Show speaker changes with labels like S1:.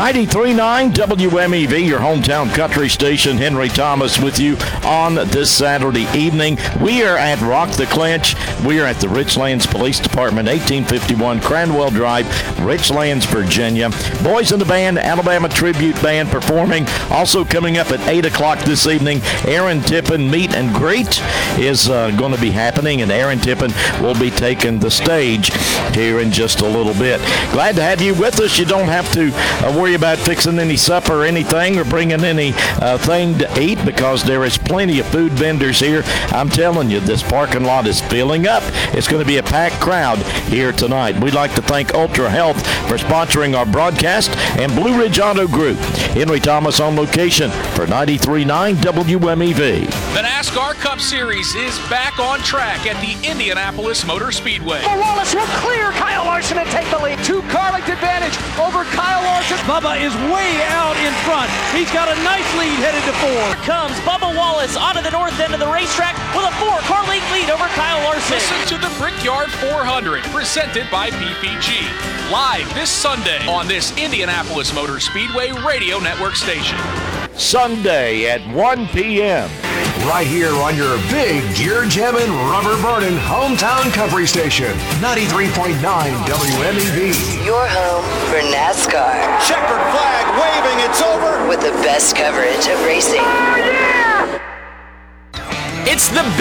S1: 93.9 WMEV, your hometown country station. Henry Thomas with you on this Saturday evening. We are at Rock the Clinch. We are at the Richlands Police Department, 1851 Cranwell Drive, Richlands, Virginia. Boys in the Band, Alabama Tribute Band performing. Also coming up at 8 o'clock this evening, Aaron Tippin Meet and Greet is going to be happening, and Aaron Tippin will be taking the stage here in just a little bit. Glad to have you with us. You don't have to worry about fixing any supper or anything or bringing any thing to eat, because there is plenty of food vendors here. I'm telling you, this parking lot is filling up. It's going to be a packed crowd here tonight. We'd like to thank Ultra Health for sponsoring our broadcast, and Blue Ridge Auto Group. Henry Thomas on location for 93.9 WMEV.
S2: The NASCAR Cup Series is back on track at the Indianapolis Motor Speedway.
S3: Wallace will clear Kyle Larson and take the lead. Two-car length advantage over Kyle Larson.
S4: Bubba is way out in front. He's got a nice lead headed to 4.
S5: Here comes Bubba Wallace onto the north end of the racetrack with a 4-car lead over Kyle Larson.
S2: Listen to the Brickyard 400, presented by PPG. Live this Sunday on this Indianapolis Motor Speedway Radio Network station.
S1: Sunday at 1 p.m.
S6: Right here on your big gear jamming, rubber burning hometown country station, 93.9 WMEV.
S7: Your home for NASCAR.
S8: Checkered flag waving, it's over.
S7: With the best coverage of racing.
S8: Oh, yeah!
S2: It's the